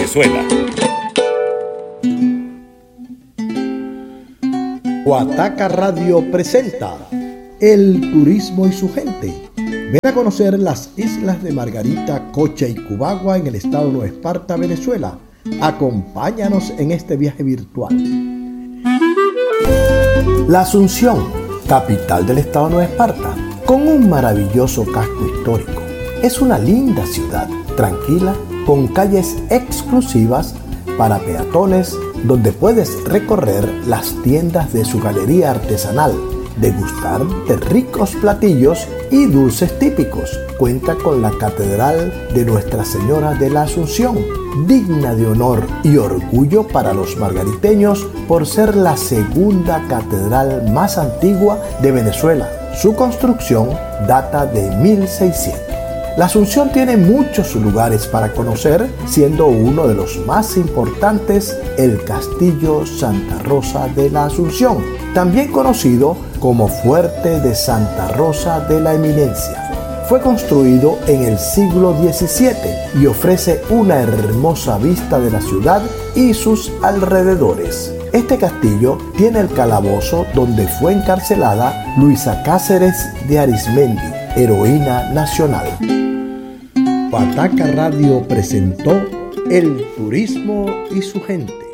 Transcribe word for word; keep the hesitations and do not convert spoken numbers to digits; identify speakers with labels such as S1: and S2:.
S1: Venezuela.
S2: Guataca Radio presenta El turismo y su gente. Ven a conocer las islas de Margarita, Cocha y Cubagua en el estado de Nueva Esparta, Venezuela. Acompáñanos en este viaje virtual. La Asunción, capital del estado de Nueva Esparta, con un maravilloso casco histórico. Es una linda ciudad, tranquila, con calles exclusivas para peatones, donde puedes recorrer las tiendas de su galería artesanal, degustar de ricos platillos y dulces típicos. Cuenta con la Catedral de Nuestra Señora de la Asunción, digna de honor y orgullo para los margariteños por ser la segunda catedral más antigua de Venezuela. Su construcción data de mil seiscientos. La Asunción tiene muchos lugares para conocer, siendo uno de los más importantes el Castillo Santa Rosa de la Asunción, también conocido como Fuerte de Santa Rosa de la Eminencia. Fue construido en el siglo diecisiete y ofrece una hermosa vista de la ciudad y sus alrededores. Este castillo tiene el calabozo donde fue encarcelada Luisa Cáceres de Arismendi, heroína nacional. Guataca Radio presentó El turismo y su gente.